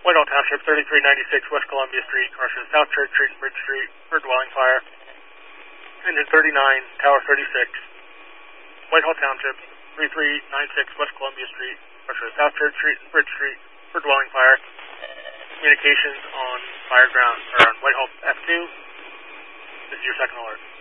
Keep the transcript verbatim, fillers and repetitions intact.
Whitehall Township, thirty-three ninety-six West Columbia Street, crushes South Church Street and Bridge Street for dwelling fire. Engine thirty-nine, Tower thirty-six. Whitehall Township, thirty-three ninety-six West Columbia Street, crushes South Church Street and Bridge Street for dwelling fire. Communications on fire ground, or on Whitehall F two. This is your second alert.